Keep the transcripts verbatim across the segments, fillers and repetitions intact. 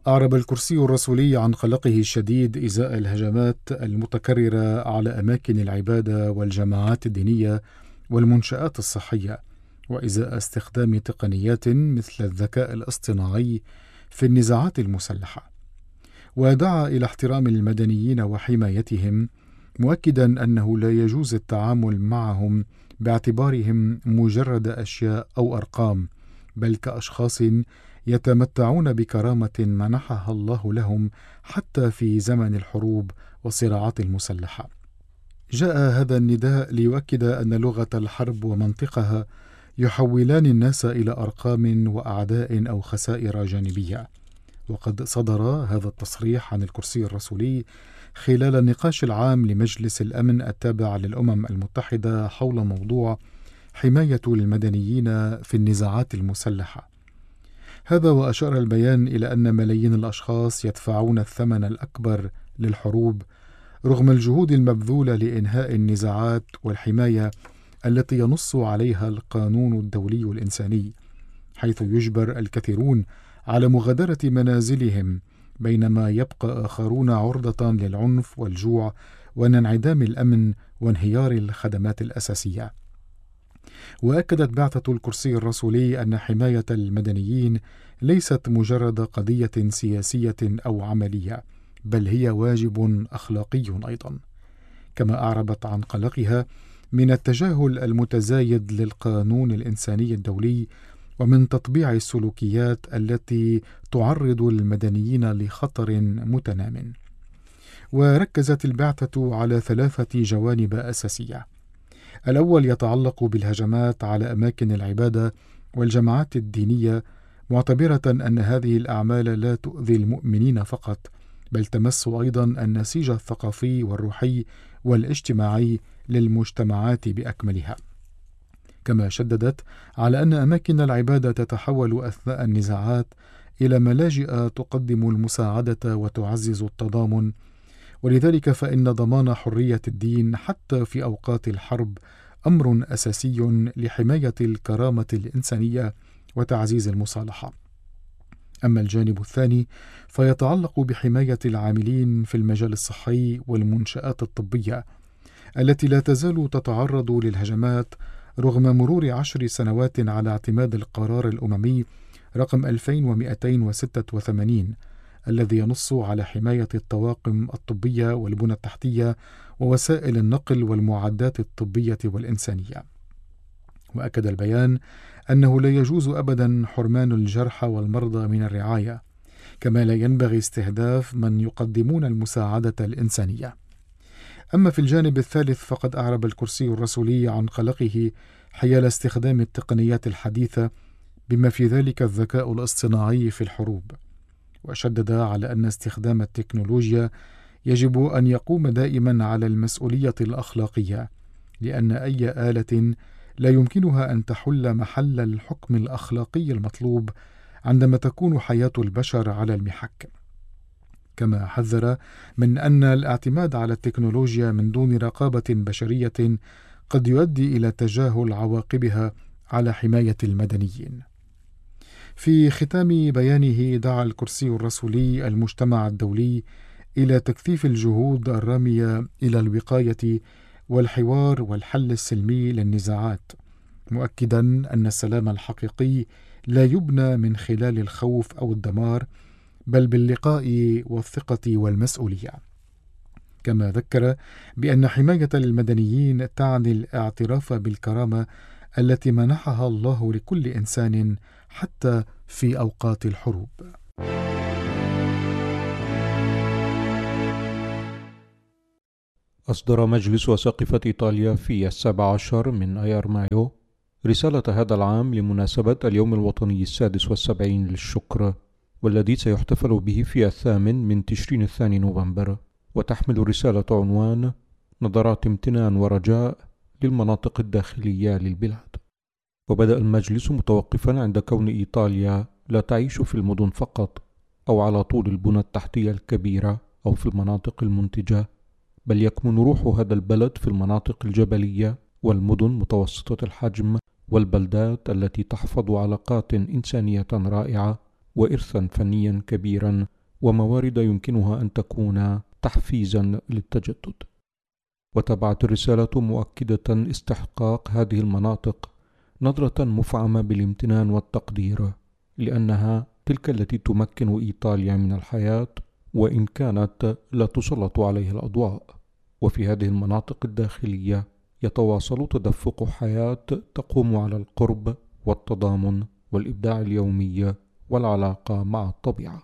أعرب الكرسي الرسولي عن قلقه الشديد إزاء الهجمات المتكررة على أماكن العبادة والجماعات الدينية والمنشآت الصحية، وإزاء استخدام تقنيات مثل الذكاء الاصطناعي في النزاعات المسلحة، ودعا إلى احترام المدنيين وحمايتهم، مؤكدا أنه لا يجوز التعامل معهم باعتبارهم مجرد أشياء أو أرقام، بل كأشخاص يتمتعون بكرامة منحها الله لهم حتى في زمن الحروب والصراعات المسلحة. جاء هذا النداء ليؤكد أن لغة الحرب ومنطقها يحولان الناس إلى أرقام وأعداء أو خسائر جانبية. وقد صدر هذا التصريح عن الكرسي الرسولي خلال النقاش العام لمجلس الأمن التابع للأمم المتحدة حول موضوع حماية المدنيين في النزاعات المسلحة. هذا وأشار البيان إلى أن ملايين الأشخاص يدفعون الثمن الأكبر للحروب رغم الجهود المبذولة لإنهاء النزاعات والحماية التي ينص عليها القانون الدولي الإنساني، حيث يجبر الكثيرون على مغادرة منازلهم بينما يبقى آخرون عرضة للعنف والجوع وانعدام الأمن وانهيار الخدمات الأساسية. وأكدت بعثة الكرسي الرسولي أن حماية المدنيين ليست مجرد قضية سياسية أو عملية، بل هي واجب أخلاقي أيضا، كما أعربت عن قلقها من التجاهل المتزايد للقانون الإنساني الدولي ومن تطبيع السلوكيات التي تعرض المدنيين لخطر متنام. وركزت البعثة على ثلاثة جوانب أساسية. الأول يتعلق بالهجمات على أماكن العبادة والجماعات الدينية، معتبرة أن هذه الأعمال لا تؤذي المؤمنين فقط، بل تمس أيضا النسيج الثقافي والروحي والاجتماعي للمجتمعات بأكملها. كما شددت على أن أماكن العبادة تتحول أثناء النزاعات إلى ملاجئ تقدم المساعدة وتعزز التضامن، ولذلك فإن ضمان حرية الدين حتى في أوقات الحرب أمر أساسي لحماية الكرامة الإنسانية وتعزيز المصالحة. أما الجانب الثاني فيتعلق بحماية العاملين في المجال الصحي والمنشآت الطبية التي لا تزال تتعرض للهجمات رغم مرور عشر سنوات على اعتماد القرار الأممي رقم ألفين ومئتين وستة وثمانين الذي ينص على حماية الطواقم الطبية والبنى التحتية ووسائل النقل والمعدات الطبية والإنسانية. وأكد البيان أنه لا يجوز أبدا حرمان الجرحى والمرضى من الرعاية، كما لا ينبغي استهداف من يقدمون المساعدة الإنسانية. أما في الجانب الثالث فقد أعرب الكرسي الرسولي عن قلقه حيال استخدام التقنيات الحديثة بما في ذلك الذكاء الاصطناعي في الحروب، وشدد على أن استخدام التكنولوجيا يجب أن يقوم دائما على المسؤولية الأخلاقية، لأن أي آلة لا يمكنها أن تحل محل الحكم الأخلاقي المطلوب عندما تكون حياة البشر على المحك. كما حذر من أن الاعتماد على التكنولوجيا من دون رقابة بشرية قد يؤدي إلى تجاهل عواقبها على حماية المدنيين. في ختام بيانه دعا الكرسي الرسولي المجتمع الدولي إلى تكثيف الجهود الرامية إلى الوقاية والحوار والحل السلمي للنزاعات، مؤكدا أن السلام الحقيقي لا يبنى من خلال الخوف أو الدمار، بل باللقاء والثقة والمسؤولية. كما ذكر بأن حماية المدنيين تعني الاعتراف بالكرامة التي منحها الله لكل إنسان حتى في أوقات الحروب. أصدر مجلس أساقفة إيطاليا في السابع عشر من أيار مايو رسالة هذا العام لمناسبة اليوم الوطني السادس والسبعين للشكر، والذي سيحتفل به في الثامن من تشرين الثاني نوفمبر، وتحمل الرسالة عنوان نظرات امتنان ورجاء للمناطق الداخلية للبلاد. وبدأ المجلس متوقفا عند كون إيطاليا لا تعيش في المدن فقط أو على طول البنى التحتية الكبيرة أو في المناطق المنتجة، بل يكمن روح هذا البلد في المناطق الجبلية والمدن متوسطة الحجم والبلدات التي تحفظ علاقات إنسانية رائعة وإرثا فنيا كبيرا وموارد يمكنها أن تكون تحفيزا للتجدد. وتبعت الرسالة مؤكدة استحقاق هذه المناطق نظرة مفعمة بالامتنان والتقدير، لأنها تلك التي تمكن إيطاليا من الحياة وإن كانت لا تسلط عليها الأضواء. وفي هذه المناطق الداخلية يتواصل تدفق حياة تقوم على القرب والتضامن والإبداع اليومي والعلاقة مع الطبيعة.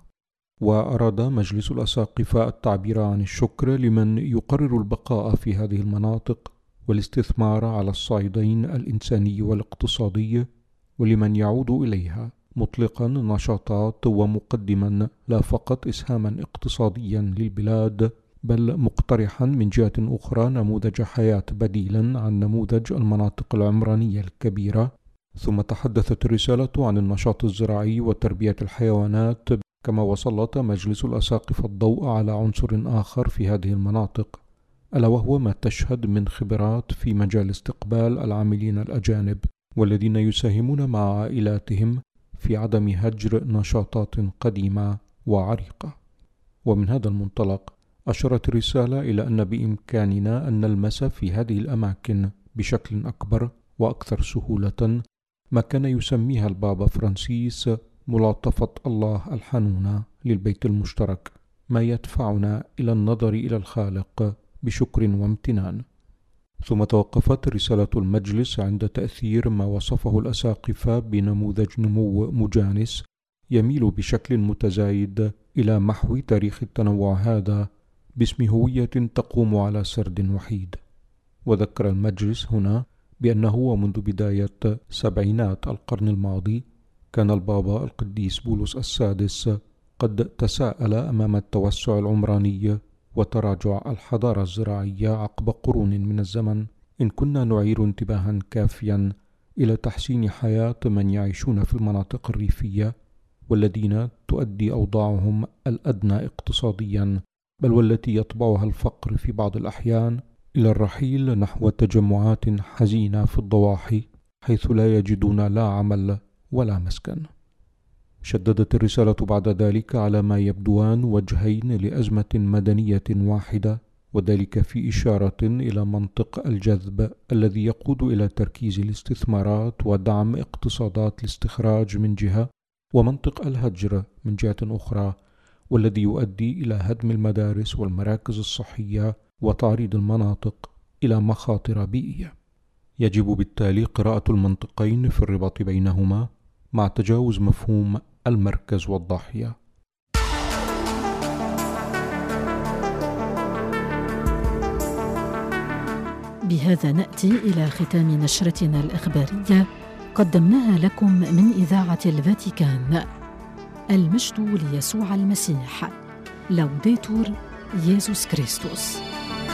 وأراد مجلس الأساقفة التعبير عن الشكر لمن يقرر البقاء في هذه المناطق والاستثمار على الصعيدين الإنساني والاقتصادي، ولمن يعود إليها مطلقا نشاطات ومقدما لا فقط إسهاما اقتصاديا للبلاد، بل مقترحا من جهة أخرى نموذج حياة بديلا عن نموذج المناطق العمرانية الكبيرة. ثم تحدثت الرسالة عن النشاط الزراعي وتربية الحيوانات، كما وسلط مجلس الأساقفة الضوء على عنصر آخر في هذه المناطق، ألا وهو ما تشهد من خبرات في مجال استقبال العاملين الأجانب والذين يساهمون مع عائلاتهم في عدم هجر نشاطات قديمة وعريقة. ومن هذا المنطلق أشارت الرسالة إلى أن بإمكاننا أن نلمس في هذه الأماكن بشكل أكبر وأكثر سهولة ما كان يسميها البابا فرانسيس ملاطفة الله الحنونة للبيت المشترك، ما يدفعنا إلى النظر إلى الخالق بشكر وامتنان. ثم توقفت رسالة المجلس عند تأثير ما وصفه الأساقفة بنموذج نمو مجانس يميل بشكل متزايد إلى محو تاريخ التنوع هذا باسم هوية تقوم على سرد وحيد. وذكر المجلس هنا بأنه ومنذ بداية سبعينات القرن الماضي كان البابا القديس بولس السادس قد تساءل أمام التوسع العمراني وتراجع الحضارة الزراعية عقب قرون من الزمن إن كنا نعير انتباها كافيا إلى تحسين حياة من يعيشون في المناطق الريفية والذين تؤدي أوضاعهم الأدنى اقتصاديا، بل والتي يطبعها الفقر في بعض الأحيان إلى الرحيل نحو تجمعات حزينة في الضواحي حيث لا يجدون لا عمل ولا مسكن. شددت الرسالة بعد ذلك على ما يبدوان وجهين لأزمة مدنية واحدة، وذلك في إشارة إلى منطق الجذب الذي يقود إلى تركيز الاستثمارات ودعم اقتصادات الاستخراج من جهة، ومنطق الهجر من جهة أخرى، والذي يؤدي إلى هدم المدارس والمراكز الصحية وتعريض المناطق إلى مخاطر بيئية. يجب بالتالي قراءة المنطقين في الرباط بينهما مع تجاوز مفهوم المركز والضاحية. بهذا نأتي إلى ختام نشرتنا الإخبارية قدمناها لكم من إذاعة الفاتيكان. المجد ليسوع المسيح. لوديتور يسوع كريستوس.